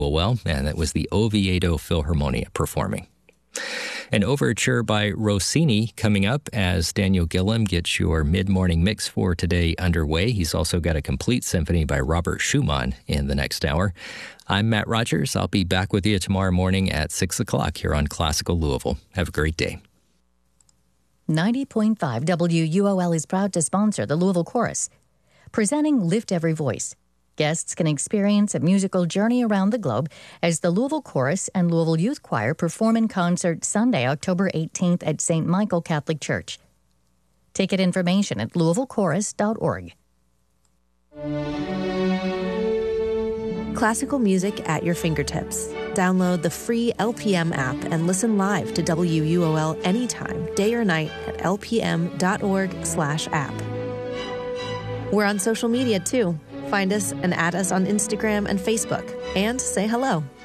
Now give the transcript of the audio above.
Well, and it was the Oviedo Philharmonia performing. An overture by Rossini coming up as Daniel Gillam gets your mid-morning mix for today underway. He's also got a complete symphony by Robert Schumann in the next hour. I'm Matt Rogers. I'll be back with you tomorrow morning at 6 o'clock here on Classical Louisville. Have a great day. 90.5 WUOL is proud to sponsor the Louisville Chorus, presenting Lift Every Voice. Guests can experience a musical journey around the globe as the Louisville Chorus and Louisville Youth Choir perform in concert Sunday, October 18th at St. Michael Catholic Church. Ticket information at louisvillechorus.org. Classical music at your fingertips. Download the free LPM app and listen live to WUOL anytime, day or night at lpm.org/app. We're on social media too. Find us and add us on Instagram and Facebook, and say hello.